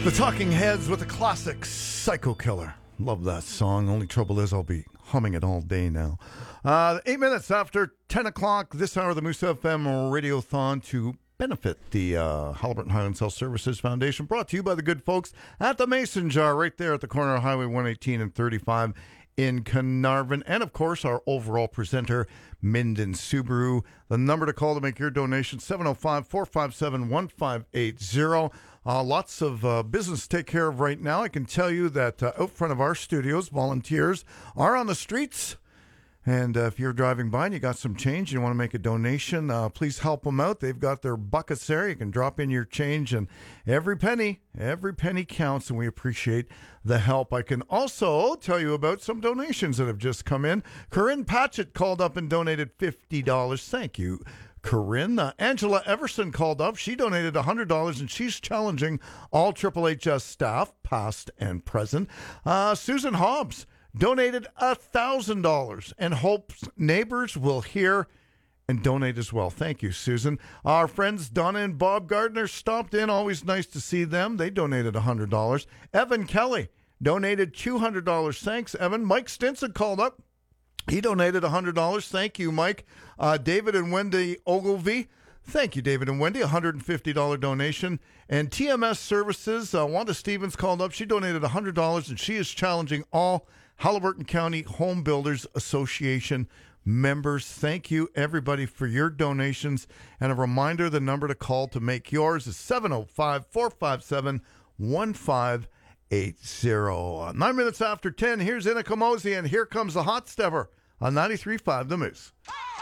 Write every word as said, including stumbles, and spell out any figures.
The Talking Heads with a classic Psycho Killer. Love that song. Only trouble is I'll be humming it all day now. Uh, eight minutes after ten o'clock, this hour of the Moose F M Radiothon to benefit the uh, Haliburton Highlands Health Services Foundation, brought to you by the good folks at the Mason Jar, right there at the corner of Highway one eighteen and thirty-five in Carnarvon. And, of course, our overall presenter, Minden Subaru. The number to call to make your donation, seven oh five, four five seven, one five eight zero. Uh, lots of uh, business to take care of right now. I can tell you that uh, out front of our studios, volunteers are on the streets. And uh, if you're driving by and you got some change, you want to make a donation, uh, please help them out. They've got their buckets there. You can drop in your change, and every penny, every penny counts, and we appreciate the help. I can also tell you about some donations that have just come in. Corinne Patchett called up and donated fifty dollars. Thank you, Corinne. Uh, Angela Everson called up. She donated one hundred dollars, and she's challenging all Triple H S staff, past and present. Uh, Susan Hobbs donated one thousand dollars and hopes neighbors will hear and donate as well. Thank you, Susan. Our friends Donna and Bob Gardner stopped in. Always nice to see them. They donated one hundred dollars. Evan Kelly donated two hundred dollars. Thanks, Evan. Mike Stinson called up. He donated one hundred dollars. Thank you, Mike. Uh, David and Wendy Ogilvie. Thank you, David and Wendy. one hundred fifty dollars donation. And T M S Services, uh, Wanda Stevens called up. She donated one hundred dollars, and she is challenging all Haliburton County Home Builders Association members. Thank you, everybody, for your donations. And a reminder, the number to call to make yours is seven oh five, four five seven, one five eight zero. Nine minutes after ten, here's Ina Kamosi, and here comes the Hot Stepper on ninety-three point five The Moose.